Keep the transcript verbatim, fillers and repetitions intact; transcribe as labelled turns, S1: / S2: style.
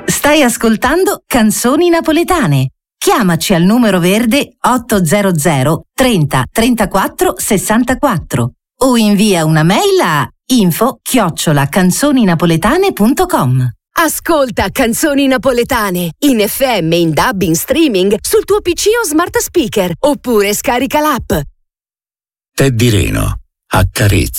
S1: Stai ascoltando Canzoni Napoletane. Chiamaci al numero verde ottocento trenta trentaquattro sessantaquattro o invia una mail a info chiocciola canzoninapoletane punto com.
S2: Ascolta Canzoni Napoletane in F M, in D A B, in streaming sul tuo P C o smart speaker oppure scarica l'app.
S3: Teddy Reno, accarezza.